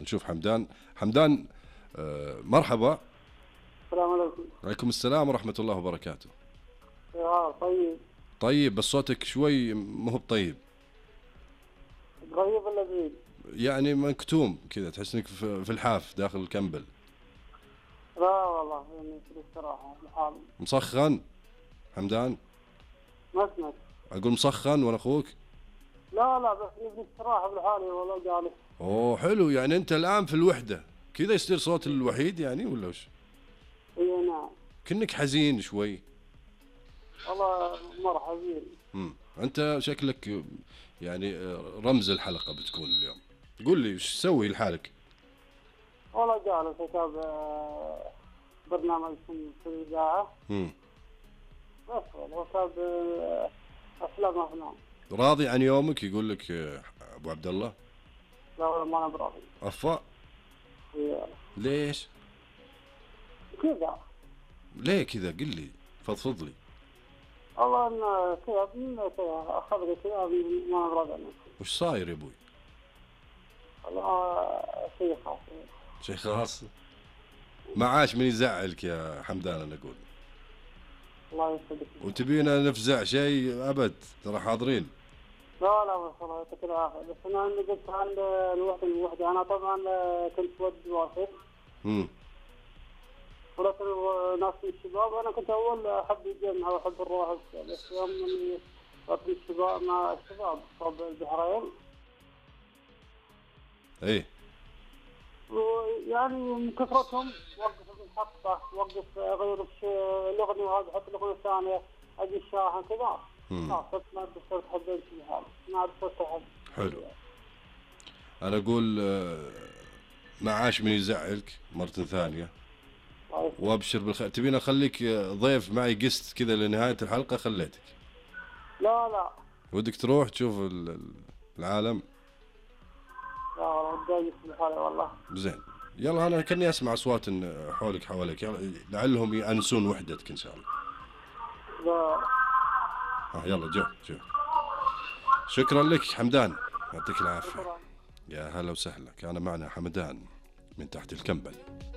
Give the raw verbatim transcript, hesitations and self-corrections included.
نشوف حمدان. حمدان آه مرحبا. السلام عليكم. وعليكم السلام ورحمة الله وبركاته. يا طيب. طيب بس صوتك شوي مو هو طيب. قريب ولا بعيد؟ يعني مكتوم كذا، تحس انك في في الحاف داخل الكمبل. لا والله يعني في الاستراحة لحالي. مسخن حمدان؟ ما سمعت. اقول مسخن وانا اخوك؟ لا لا بس نبي استراحة بالحالي والله جالس. اوه حلو، يعني انت الان في الوحدة كذا يصير صوت الوحيد يعني ولا وش؟ اي نعم. كأنك حزين شوي. والله مرحبين. امم انت شكلك يعني رمز الحلقة بتكون اليوم. قول لي وش تسوي لحالك؟ والله جالس اتابع برنامج في الإذاعة. امم بس والله اتابع افلام افلام. راضي عن يومك يقول لك ابو عبد الله؟ لا والله ما انا براضي. افا؟ ليش؟ كذا. ليه كذا؟ قل لي، فضفض لي. والله ان كذا من كذا اخذ لي كذا ما انا براضي عنه. وش صاير يا ابوي؟ والله شيء خاص. شيء خاص؟ ما عاش من يزعلك يا حمدان انا اقول. الله يسعدك. وتبينا نفزع شيء ابد، ترى حاضرين. لا لا بس الله يعطيك العافية. بس أنا إني قلت عن الوحدة من الوحدة، أنا طبعا كنت ود واحد. امم ولكن ناس من الشباب أنا كنت أول أحب الجمعة وأحب الروح، بس يوم إني رحت الشباب مع الشباب صوب البحرين. ايه. ويعني من كثرتهم وقف المحطة، وقف غير الأغنية وهذا حتى الأغنية الثانية أجي الشاحن كذا. لا صرت ما عاد صرت حبيت الحال، ما عاد صرت أحب. حلو. أنا أقول ما عاش من يزعلك مرة ثانية، وأبشر بالخير. تبينا أخليك ضيف معي قست كذا لنهاية الحلقة؟ خليتك. لا لا. ودك تروح تشوف العالم؟ لا والله متضايق في حالي والله. زين، يلا أنا كني أسمع أصوات حولك حواليك، يلا لعلهم يأنسون وحدتك إن شاء الله. لا. آه يلا جو جو. شكرا لك حمدان، يعطيك العافية. يا هلا وسهلا. كان معنا حمدان من تحت الكمبل.